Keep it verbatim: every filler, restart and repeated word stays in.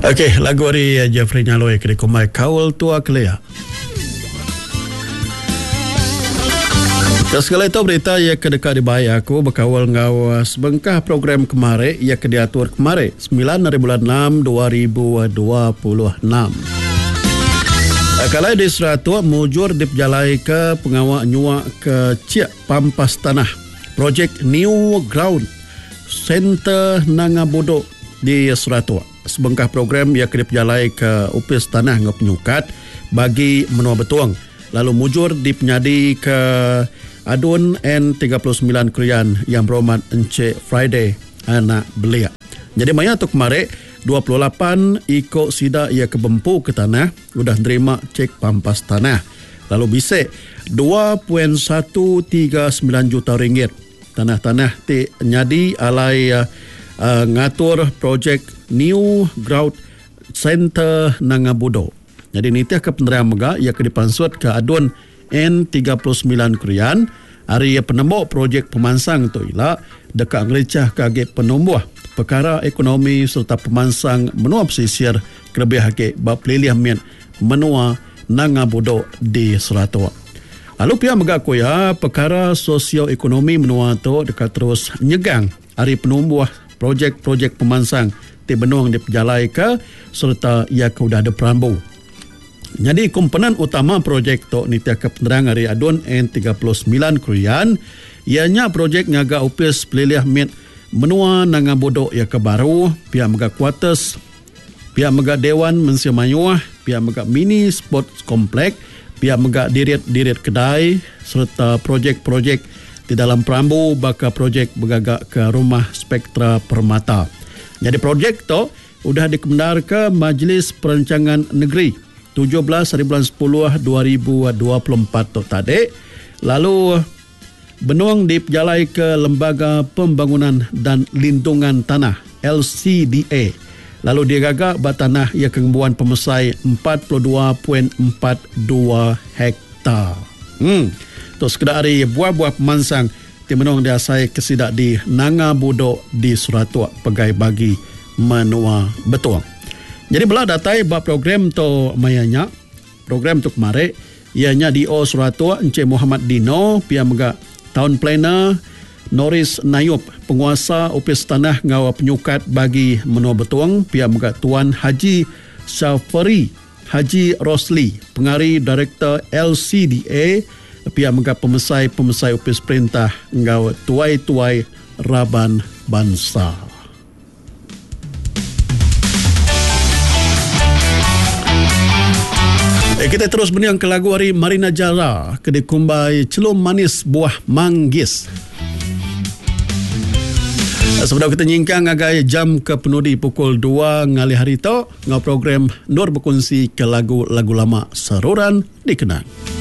Okey, lagu hari Jeffrey Nyaloi kena kumai Kawal Tua Kelea. Segala itu berita ia kedekat di bahaya aku berkawal ngawas bengkah program kemarin ia kediatur kemarin sembilan hari bulan enam dua ribu dua puluh enam. Kalau di Seratua mujur dipjalai ke pengawak nyuak ke Ciak Pampas Tanah projek New Ground Center Nangabodo di Seratua. Sebengkah program ia kedipjalai ke upis tanah ngap penyukat bagi menua betuang. Lalu mujur dipenyadi ke adun N tiga puluh sembilan Krian yang berhormat Encik Friday anak belia. Jadi maya tu kemarin dua puluh lapan ikut sida ia kebempu ke tanah sudah terima cek pampas tanah. Lalu bisik dua perpuluhan satu tiga sembilan juta ringgit. Tanah-tanah ti nyadi alai uh, uh, ngatur projek New Ground Center Nangabodo. Jadi nitiah ke penerang mega ia ke dipansut ke adun N tiga puluh sembilan Krian hari penembok projek pemansang tu ialah dekat ngelicah kage penombuh perkara ekonomi serta pemansang menua pesisir kelebih hake bab pelilih min menua Nangabodo di Seratua. Lalu pihak mega koya perkara sosioekonomi menua tu dekat terus nyegang hari penumbuh projek-projek pemansang di benuang diperjalai ke serta ia ke udah ada perambu. Jadi komponen utama projek tu nitia ke penerang hari adun N tiga puluh sembilan Krian ianya projek ngaga upis pelilih mit menua Nangabodo ia ke baru pihak mega quarters pihak mega dewan mensia mayuah pihak mega mini sports komplek pihak mega dirit-dirit kedai serta projek-projek di dalam perambu baka projek bergagak ke rumah Spektra Permata. Jadi projek tu sudah dikemendar ke Majlis Perancangan Negeri tujuh belas hari bulan sepuluh dua ribu dua puluh empat tu tadi. Lalu benuang diperjalai ke Lembaga Pembangunan dan Lindungan Tanah L C D A. Lalu dia gagak batanah ia kembuan pemesai empat puluh dua perpuluhan empat dua hektar. Hmm. Terus sekedar hari buah-buah pemansang di menung dia saya kesidak di Nangabodo di Seratua pegai bagi menua betuang. Jadi belah datai bab program tu mayanya program tu kemarin ianya di O Seratua Encik Muhammad Dino pihak mega town planner Norris Nayub penguasa upis tanah ngawa penyukat bagi menua betuang pihak mega Tuan Haji Syafari Haji Rosli pengari director L C D A pihak mega pemesai-pemesai upis perintah ngawa tuai-tuai Raban Bangsa. Eh, kita terus beniang ke lagu hari Marina Jara ke dikumbai celum manis buah manggis. Sebelum kita nyingkang agai jam ke penudi pukul dua ngali hari tu ngau program Nur berkongsi ke lagu-lagu lama saruran dikenang.